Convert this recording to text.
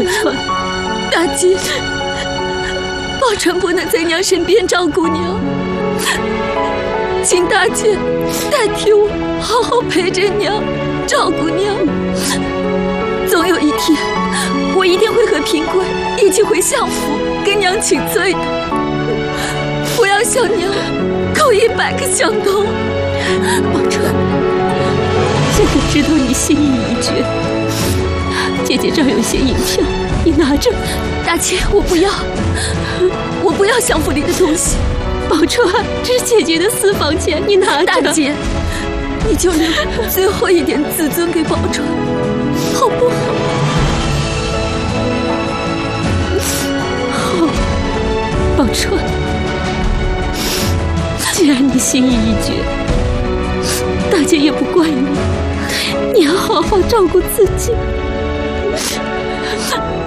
川， 大姐，宝钏不能在娘身边照顾娘，请大姐代替我好好陪着娘，照顾娘。总有一天，我一定会和平贵一起回相府跟娘请罪的。我要向娘叩100个响头。 宝钏，现在知道你心意已决，姐姐这儿有些银票，你拿着。 大姐，我不要，我不要相府里的东西。 宝钏，这是姐姐的私房钱，你拿着。 大姐，你就留最后一点自尊给宝钏，好不好？ 好，宝钏，既然你心意已决，大姐也不怪你，你要好好照顾自己。